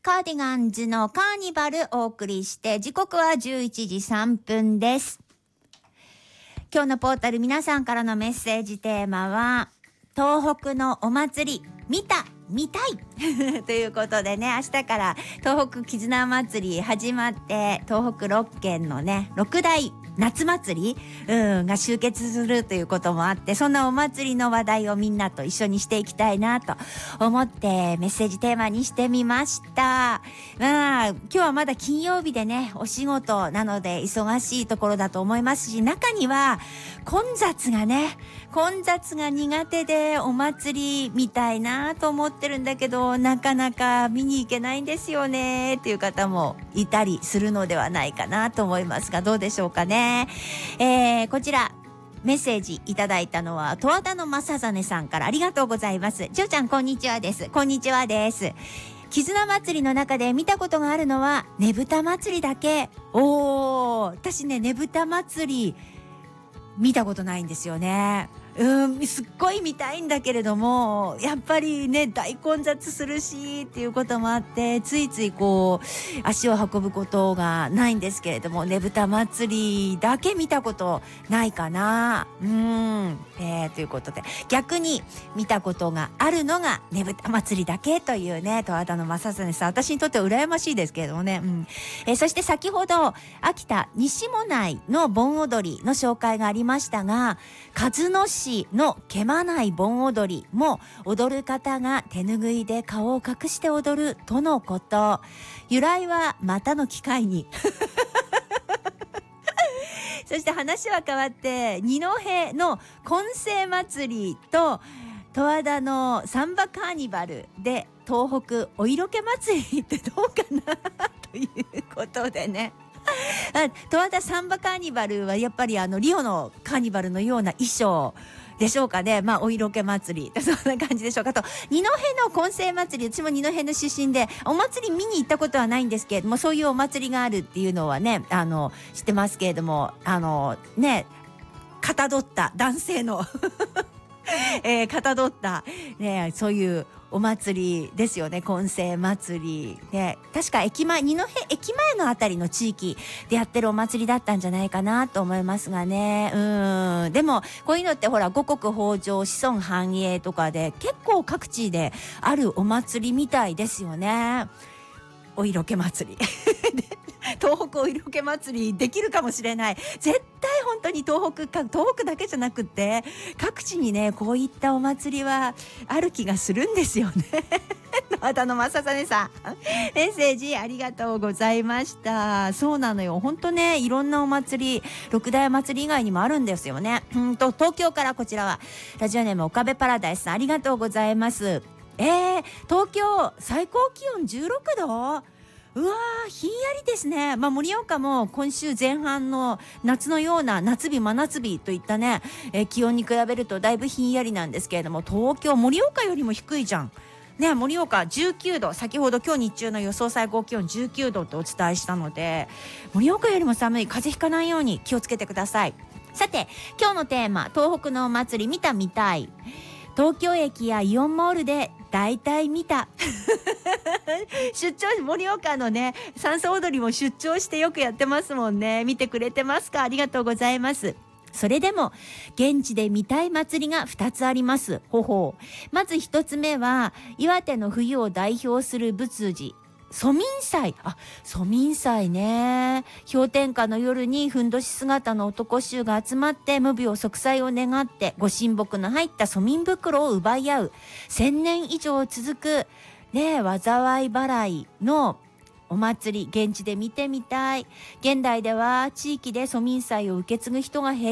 カーディガンズのカーニバルお送りして、時刻は11時3分です。今日のポータル皆さんからのメッセージテーマは、東北のお祭り見た見たいということでね、明日から東北絆祭り始まって、東北6県のね6大夏祭り、が集結するということもあって、そんなお祭りの話題をみんなと一緒にしていきたいなと思ってメッセージテーマにしてみました。今日はまだ金曜日でね、お仕事なので忙しいところだと思いますし、中には混雑が苦手でお祭りみたいなと思ってるんだけど、なかなか見に行けないんですよねっていう方もいたりするのではないかなと思いますが、どうでしょうかね。こちらメッセージいただいたのは十和田の正実さんから、ありがとうございます。ジョーちゃんこんにちはです。こんにちはです。絆祭りの中で見たことがあるのはねぶた祭りだけ。私ね、ねぶた祭り見たことないんですよね。すっごい見たいんだけれども、やっぱりね大混雑するしっていうこともあって、ついついこう足を運ぶことがないんですけれども、ねぶた祭りだけ見たことないかな。ということで、逆に見たことがあるのがねぶた祭りだけというね、十和田の正実さん、私にとっては羨ましいですけれどもね。そして先ほど秋田西馬音内の盆踊りの紹介がありましたが、鹿角市のけまない盆踊りも踊る方が手ぬぐいで顔を隠して踊るとのこと。由来はまたの機会にそして話は変わって、二戸の混成祭りと十和田のサンバカーニバルで東北お色気祭りってどうかなということでね、十和田サンバカーニバルはやっぱりリオのカーニバルのような衣装でしょうかね。お色気祭りそんな感じでしょうかと。二戸の混成祭り、私も二戸の出身でお祭り見に行ったことはないんですけれども、そういうお祭りがあるっていうのはね、知ってますけれども、かたどった男性のかたどった、ね、そういうお祭りですよね。混成祭りで、確か二戸駅前のあたりの地域でやってるお祭りだったんじゃないかなと思いますがね。でもこういうのってほら、五穀豊穣子孫繁栄とかで結構各地であるお祭りみたいですよね。お色気祭り東北お色気祭りできるかもしれない。絶対本当に東北だけじゃなくって各地にね、こういったお祭りはある気がするんですよね十和田の正実さん、メッセージありがとうございました。そうなのよ、本当ね、いろんなお祭り、六大祭り以外にもあるんですよね。東京からこちらはラジオネーム岡部パラダイスさん、ありがとうございます。東京最高気温16度、うわー、ひんやりですね。盛岡も今週前半の夏のような夏日真夏日といったね、気温に比べるとだいぶひんやりなんですけれども、東京盛岡よりも低いじゃんね。盛岡19度、先ほど今日日中の予想最高気温19度とお伝えしたので、盛岡よりも寒い。風邪ひかないように気をつけてください。さて、今日のテーマ、東北のお祭り見たみたい。東京駅やイオンモールで大体見た出張、盛岡のね山荘踊りも出張してよくやってますもんね。見てくれてますか？ありがとうございます。それでも現地で見たい祭りが2つあります。まず1つ目は岩手の冬を代表する仏事、蘇民祭。蘇民祭ね。氷点下の夜にふんどし姿の男衆が集まって無病息災を願ってご神木の入った蘇民袋を奪い合う1000年以上続くね、災い払いのお祭り、現地で見てみたい。現代では地域で蘇民祭を受け継ぐ人が減